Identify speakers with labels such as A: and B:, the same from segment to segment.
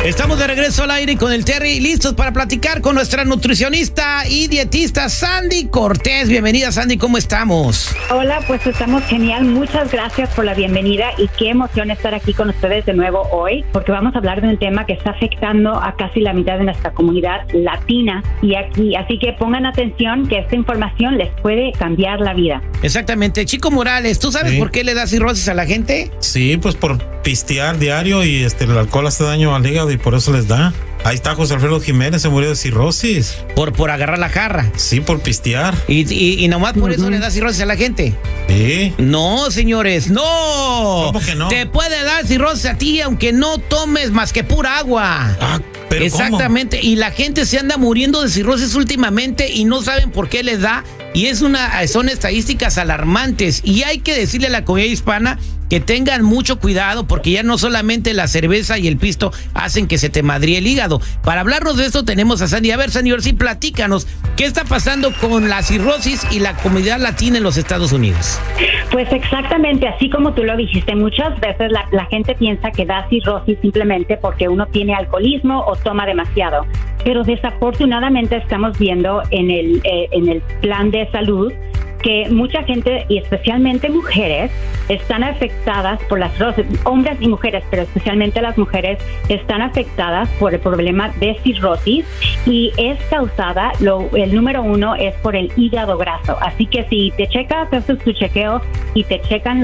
A: Estamos de regreso al aire con el Terry, listos para platicar con nuestra nutricionista y dietista Sandy Cortés. Bienvenida, Sandy, ¿cómo estamos?
B: Hola, pues estamos genial. Muchas gracias por la bienvenida y qué emoción estar aquí con ustedes de nuevo hoy, porque vamos a hablar de un tema que está afectando a casi la mitad de nuestra comunidad latina y aquí. Así que pongan atención que esta información les puede cambiar la vida.
A: Exactamente. Chico Morales, ¿tú sabes por qué le da cirrosis a la gente?
C: Sí, pues por pistear diario y el alcohol hace daño al hígado y por eso les da. Ahí está José Alfredo Jiménez, se murió de cirrosis.
A: Por agarrar la jarra.
C: Sí, por pistear.
A: Y nomás por eso le da cirrosis a la gente.
C: Sí.
A: No, señores, no.
C: ¿Cómo que no?
A: Te puede dar cirrosis a ti aunque no tomes más que pura agua.
C: ¿Pero
A: exactamente.
C: cómo?
A: Y la gente se anda muriendo de cirrosis últimamente y no saben por qué les da. Y son estadísticas alarmantes. Y hay que decirle a la comunidad hispana que tengan mucho cuidado, porque ya no solamente la cerveza y el pisto hacen que se te madríe el hígado. Para hablarnos de esto tenemos a Sandy. A ver, Sandy, sí, platícanos, ¿qué está pasando con la cirrosis y la comunidad latina en los Estados Unidos?
B: Pues exactamente, así como tú lo dijiste, muchas veces la gente piensa que da cirrosis simplemente porque uno tiene alcoholismo o toma demasiado. Pero desafortunadamente estamos viendo en el plan de salud que mucha gente, y especialmente mujeres, están afectadas por la cirrosis. Hombres y mujeres, pero especialmente las mujeres, están afectadas por el problema de cirrosis y es causada, el número uno es por el hígado graso. Así que si te checas, haces tu chequeo y te checan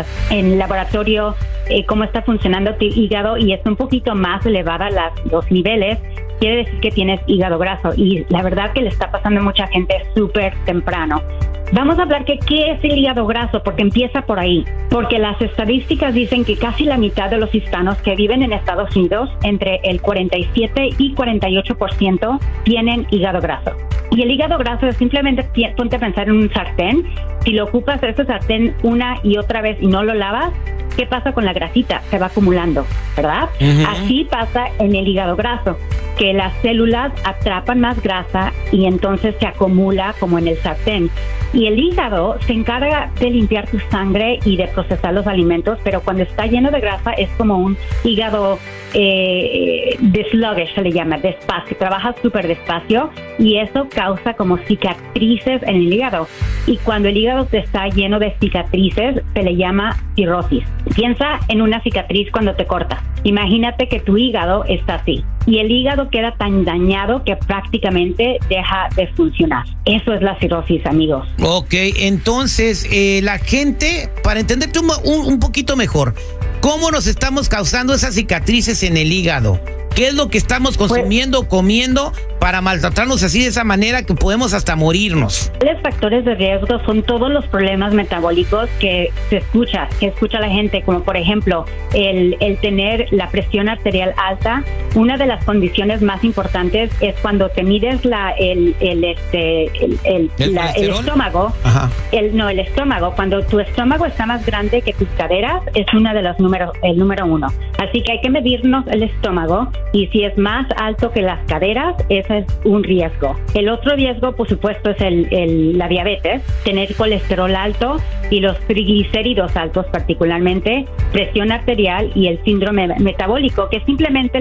B: en laboratorio cómo está funcionando tu hígado y es un poquito más elevada los niveles, quiere decir que tienes hígado graso y la verdad que le está pasando a mucha gente súper temprano. Vamos a hablar que qué es el hígado graso, porque empieza por ahí. Porque las estadísticas dicen que casi la mitad de los hispanos que viven en Estados Unidos, entre el 47 y 48%, tienen hígado graso. Y el hígado graso es simplemente, ponte a pensar en un sartén. Si lo ocupas ese sartén una y otra vez y no lo lavas, ¿qué pasa con la grasita? Se va acumulando, ¿verdad? Así pasa en el hígado graso, que las células atrapan más grasa y entonces se acumula como en el sartén. Y el hígado se encarga de limpiar tu sangre y de procesar los alimentos, pero cuando está lleno de grasa es como un hígado sluggish, se le llama, despacio, trabaja súper despacio y eso causa como cicatrices en el hígado. Y cuando el hígado está lleno de cicatrices, se le llama cirrosis. Piensa en una cicatriz cuando te cortas. Imagínate que tu hígado está así y el hígado queda tan dañado que prácticamente deja de funcionar. Eso es la cirrosis, amigos.
A: Ok, entonces la gente, para entenderte un poquito mejor, ¿cómo nos estamos causando esas cicatrices en el hígado? ¿Qué es lo que estamos consumiendo, comiendo para maltratarnos así de esa manera que podemos hasta morirnos?
B: Los factores de riesgo son todos los problemas metabólicos que escucha la gente, como por ejemplo el tener la presión arterial alta. Una de las condiciones más importantes es cuando te mides el estómago. El estómago, cuando tu estómago está más grande que tus caderas, es el número uno. Así que hay que medirnos el estómago y si es más alto que las caderas, ese es un riesgo. El otro riesgo, por supuesto, es la diabetes, tener colesterol alto y los triglicéridos altos particularmente, presión arterial y el síndrome metabólico, que simplemente